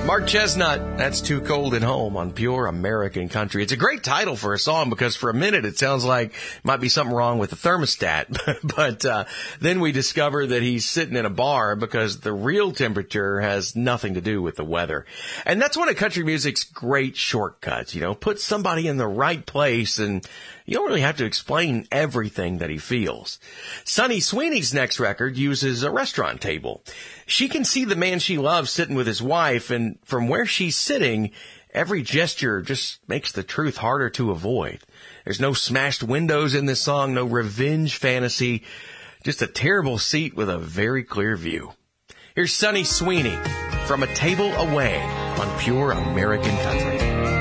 Mark Chestnut, That's Too Cold at Home on Pure American Country. It's a great title for a song because for a minute it sounds like might be something wrong with the thermostat. but then we discover that he's sitting in a bar because the real temperature has nothing to do with the weather. And that's one of country music's great shortcuts, put somebody in the right place and you don't really have to explain everything that he feels. Sonny Sweeney's next record uses a restaurant table. She can see the man she loves sitting with his wife, and from where she's sitting, every gesture just makes the truth harder to avoid. There's no smashed windows in this song, no revenge fantasy, just a terrible seat with a very clear view. Here's Sonny Sweeney, From a Table Away on Pure American Country.